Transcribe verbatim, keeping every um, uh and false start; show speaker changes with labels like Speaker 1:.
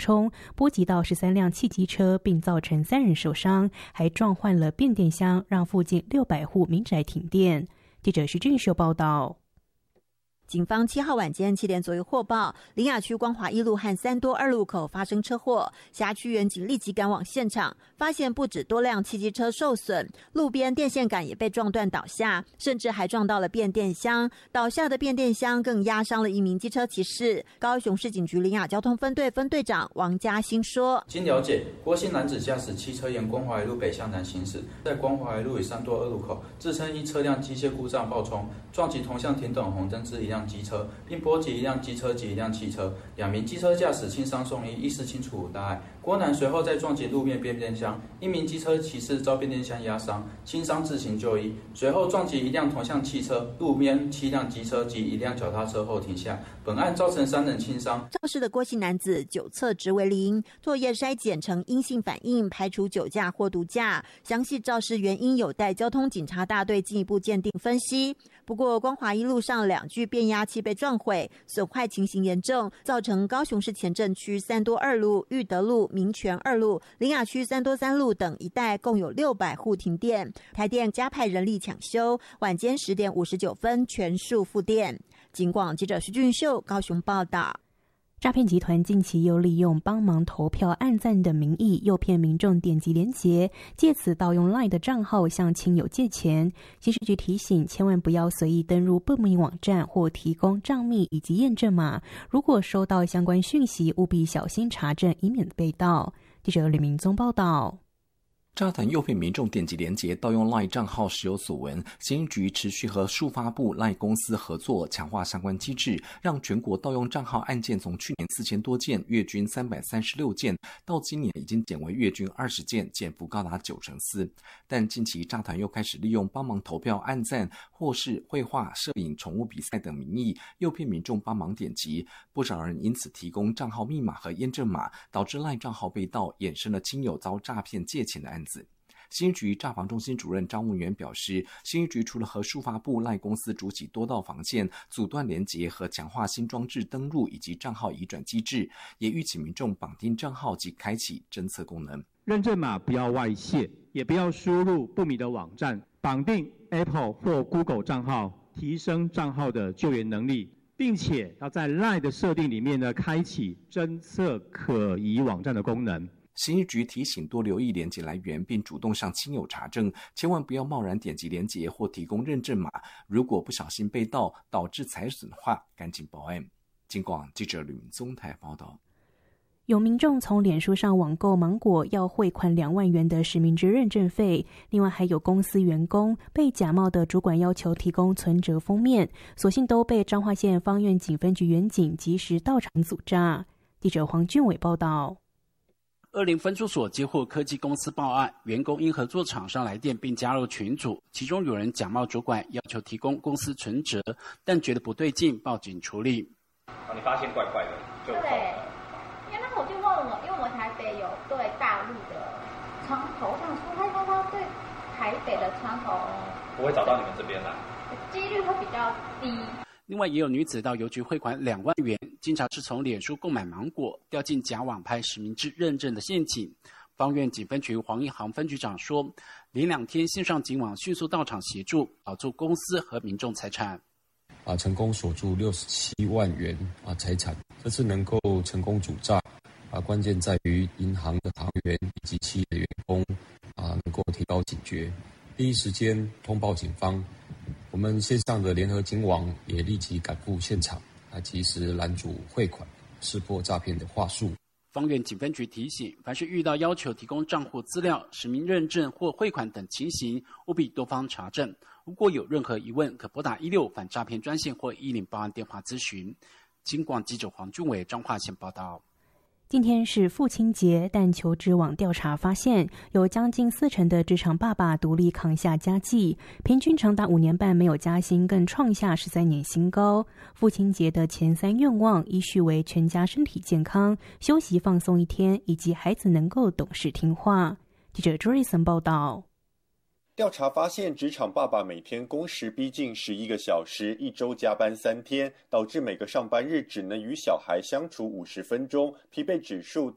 Speaker 1: 冲，波及到十三辆汽机车，并造成三人受伤，还撞坏了变电箱，让附近六百户民宅停电。记者徐俊秀报道。
Speaker 2: 警方七号晚间七点左右获报，苓雅区光华一路和三多二路口发生车祸，辖区员警立即赶往现场，发现不止多辆汽机车受损，路边电线杆也被撞断倒下，甚至还撞到了变电箱。倒下的变电箱更压伤了一名机车骑士。高雄市警局苓雅交通分队分队长王嘉兴说：
Speaker 3: 经了解，郭姓男子驾驶汽车沿光华一路北向南行驶，在光华一路与三多二路口，自称因车辆机械故障爆冲，撞击同向停等红灯之一辆机车，并波及一辆机车及一辆汽车，两名机车驾驶轻伤送医，医师清楚无大碍。郭男随后再撞击路面变电箱，一名机车骑士遭变电箱压伤，轻伤自行就医。随后撞击一辆同向汽车，路边七辆机车及一辆脚踏车后停下。本案造成三人轻伤。
Speaker 2: 肇事的郭姓男子酒测值为零，唾液筛检呈阴性反应，排除酒驾或毒驾。详细肇事原因有待交通警察大队进一步鉴定分析。不过，光华一路上两具变压器被撞毁，损坏情形严重，造成高雄市前镇区三多二路、裕德路、民权二路、苓雅区三多三路等一带共有六百户停电。台电加派人力抢修，晚间十点五十九分全数复电。警广记者徐俊秀高雄报道。
Speaker 1: 诈骗集团近期又利用帮忙投票按赞的名义，诱骗民众点击连结，借此盗用 LINE 的账号向亲友借钱。刑事局提醒，千万不要随意登入不明网站或提供账密以及验证码。如果收到相关讯息，务必小心查证，以免被盗。记者李明宗报道。
Speaker 4: 诈团诱骗民众点击连结盗用 LINE 账号时有所闻，刑局持续和数发部 LINE 公司合作，强化相关机制，让全国盗用账号案件从去年四千多件，月均三百三十六件，到今年已经减为月均二十件，减幅高达九成四。但近期诈团又开始利用帮忙投票、按赞或是绘画、摄影、宠物比赛等名义，诱骗民众帮忙点击，不少人因此提供账号密码和验证码，导致 LINE 账号被盗，衍生了亲友遭诈骗借钱的案子。新局诈防中心主任张文元表示，新局除了和数发部 LINE 公司筑起多道防线，阻断连结和强化新装置登录以及账号移转机制，也预请民众绑定账号及开启侦测功能。
Speaker 5: 认证码不要外泄，也不要输入不明的网站，绑定 Apple 或 Google 账号，提升账号的救援能力，并且要在 LINE 的设定里面呢，开启侦测可疑网站的功能。
Speaker 4: 刑局提醒多留意连结来源，并主动向亲友查证，千万不要贸然点击连结或提供认证码，如果不小心被盗导致财损的话，赶紧报案。警广记者吕明宗台报道。
Speaker 1: 有民众从脸书上网购芒果，要汇款两万元的实名制认证费。另外还有公司员工被假冒的主管要求提供存折封面，所幸都被彰化县方院警分局员警及时到场阻诈。记者黄俊伟报道。
Speaker 6: 二林分驻所接获科技公司报案，员工因合作厂商来电并加入群组，其中有人假冒主管要求提供公司存折，但觉得不对劲，报警处理。
Speaker 7: 哦，你发现怪怪的，就
Speaker 8: 对，因为那时候我就问我，因为我台北有对大陆的窗口，我想说他他他对台北的窗口
Speaker 7: 不会找到你们这边来，
Speaker 8: 几率会比较低。
Speaker 6: 另外也有女子到邮局汇款两万元，经查是从脸书购买芒果，掉进假网拍实名制认证的陷阱。方院警分局黄一航分局长说，连两天线上警网迅速到场协助，保住公司和民众财产。
Speaker 9: 啊，成功锁住六十七万元啊财产，这次能够成功阻诈啊，关键在于银行的行员以及企业的员工啊能够提高警觉，第一时间通报警方。我们线上的联合警网也立即赶赴现场，啊，及时拦阻汇款，识破诈骗的话术。
Speaker 6: 方院警分局提醒，凡是遇到要求提供账户资料、实名认证或汇款等情形，务必多方查证。如果有任何疑问，可拨打一六反诈骗专线或一零报案电话咨询。警广记者黄俊伟彰化县报道。
Speaker 1: 今天是父亲节，但求职网调查发现，有将近四成的职场爸爸独立扛下家计，平均长达五年半没有加薪，更创下十三年新高。父亲节的前三愿望依序为全家身体健康、休息放松一天，以及孩子能够懂事听话。记者 Jason 报道。
Speaker 10: 调查发现，职场爸爸每天工时逼近十一个小时，一周加班三天，导致每个上班日只能与小孩相处五十分钟，疲惫指数